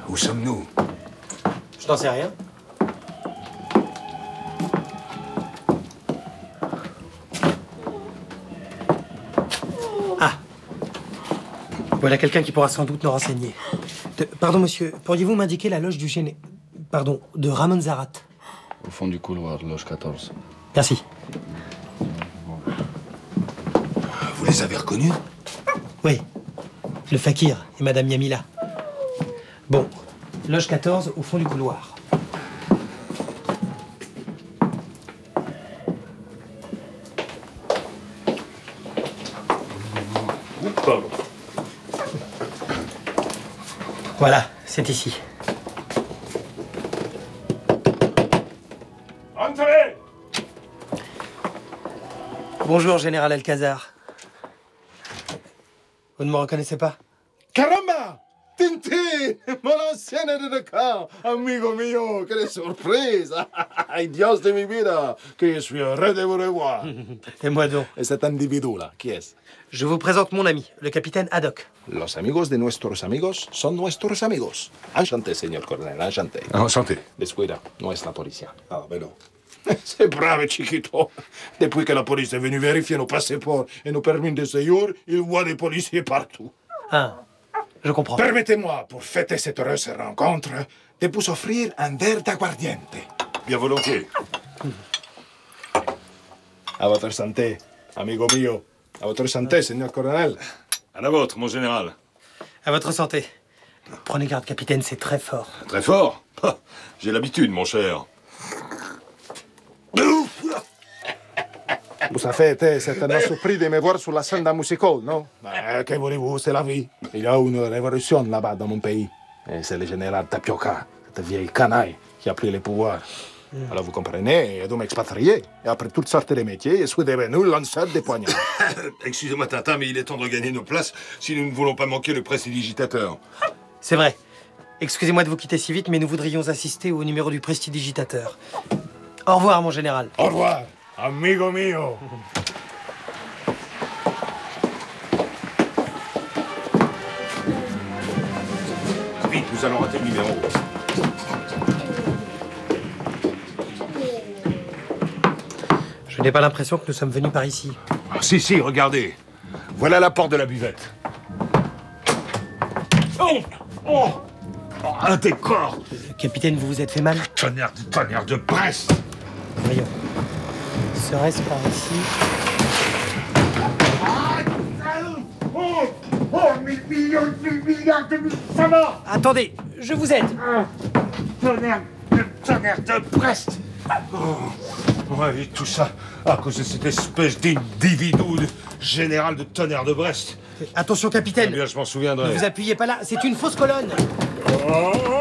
Où sommes-nous? Je n'en sais rien. Ah. Voilà quelqu'un qui pourra sans doute nous renseigner. Pardon, monsieur, pourriez-vous m'indiquer la loge du Pardon, de Ramon Zarat? Au fond du couloir, loge 14. Merci. Vous les avez reconnus? Oui. Le fakir et Madame Yamila. Bon, loge 14, au fond du couloir. Pardon. Voilà, c'est ici. Entrez! Bonjour, Général Alcazar. Vous ne me reconnaissez pas? Caramba! Tintin! Mon ancien aide de camp! Amigo mio, quelle surprise! Ay, Dios de mi vida! Que je suis heureux de vous revoir! Et moi donc. Et cet individu-là, qui est-ce? Je vous présente mon ami, le capitaine Haddock. Los amigos de nuestros amigos son nuestros amigos. Enchanté, señor coronel, enchanté. Enchanté. Descuida, no es la policía. Ah, ben non. C'est brave, chiquito. Depuis que la police est venue vérifier nos passeports et nos permis de séjour, il voit des policiers partout. Ah, je comprends. Permettez-moi, pour fêter cette heureuse rencontre, de vous offrir un verre d'aguardiente. Bien volontiers. À votre santé, amigo mio. À votre santé, señor coronel. À la vôtre, mon général. À votre santé. Prenez garde, capitaine, c'est très fort. Très fort? J'ai l'habitude, mon cher. Vous avez été certainement surpris de me voir sur la scène d'un musical, non? Que voulez-vous, c'est la vie. Il y a une révolution là-bas dans mon pays. Et c'est le général Tapioca, cette vieille canaille, qui a pris le pouvoir. Alors vous comprenez, et de m'expatrier. Et après toutes sortes de métiers, je suis devenu lanceur de poignards. Excusez-moi, Tintin, mais il est temps de regagner nos places si nous ne voulons pas manquer le prestidigitateur. C'est vrai. Excusez-moi de vous quitter si vite, mais nous voudrions assister au numéro du prestidigitateur. Au revoir, mon général. Au revoir, amigo mio. Vite, nous allons rater le numéro. Je n'ai pas l'impression que nous sommes venus par ici. Ah, si, regardez. Voilà la porte de la buvette. Oh, un décor. Capitaine, vous vous êtes fait mal? Tonnerre de Brest. Voyons. Serait-ce par ici? Mille millions de mille, ça va! Attendez, je vous aide. Tonnerre de Brest! Ouais, et tout ça à cause de cette espèce d'individu de général de Tonnerre de Brest. Attention, Eh capitaine. bien, je m'en Ne souviendrai. vous appuyez pas là, c'est une fausse colonne.